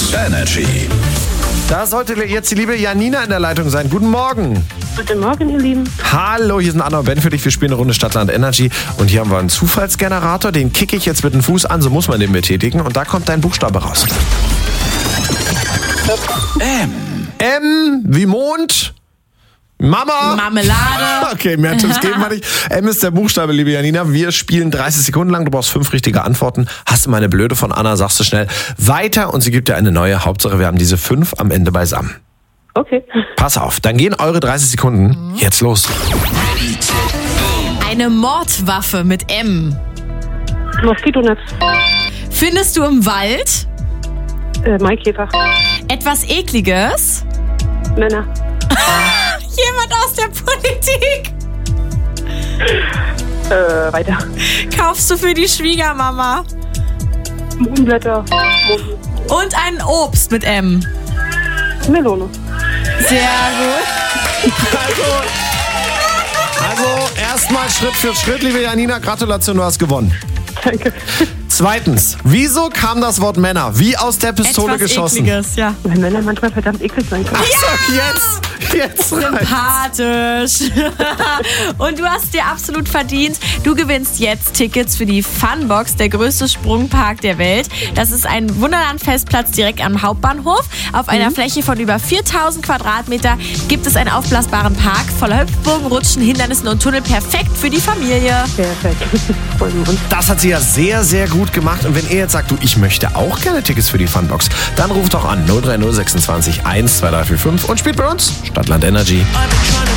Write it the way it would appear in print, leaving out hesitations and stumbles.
Energy. Da sollte jetzt die liebe Janina in der Leitung sein. Guten Morgen. Guten Morgen, ihr Lieben. Hallo, hier sind Anna und Ben für dich. Wir spielen eine Runde Stadtland Energy. Und hier haben wir einen Zufallsgenerator. Den kicke ich jetzt mit dem Fuß an, so muss man den betätigen. Und da kommt dein Buchstabe raus. M. M wie Mond. Mama. Marmelade. Okay, mehr Tipps geben wir nicht. M ist der Buchstabe, liebe Janina. Wir spielen 30 Sekunden lang. Du brauchst 5 richtige Antworten. Hast du mal eine blöde von Anna, sagst du schnell weiter und sie gibt dir eine neue. Hauptsache, wir haben diese 5 am Ende beisammen. Okay. Pass auf, dann gehen eure 30 Sekunden jetzt los. Eine Mordwaffe mit M. Moskitonetz. Findest du im Wald? Maikäfer. Etwas Ekliges? Männer. Jemand aus der Politik. Weiter. Kaufst du für die Schwiegermama? Mohnblätter. Und ein Obst mit M. Melone. Sehr gut. Also erstmal Schritt für Schritt, liebe Janina. Gratulation, du hast gewonnen. Danke. Zweitens, wieso kam das Wort Männer wie aus der Pistole Etwas geschossen? Ekliges, ja. Weil Männer manchmal verdammt eklig sein können. Jetzt reicht's. Sympathisch. Und du hast dir absolut verdient. Du gewinnst jetzt Tickets für die Funbox, der größte Sprungpark der Welt. Das ist ein Wunderland-Festplatz direkt am Hauptbahnhof. Auf einer Fläche von über 4000 Quadratmeter gibt es einen aufblasbaren Park voller Hüpfburgen, Rutschen, Hindernissen und Tunnel. Perfekt für die Familie. Perfekt. Freuen wir uns. Das hat sie ja sehr, sehr gut gemacht. Und wenn ihr jetzt sagt, du, ich möchte auch gerne Tickets für die Funbox, dann ruft doch an 030 26 1 2345 und spielt bei uns Stadtland Energy.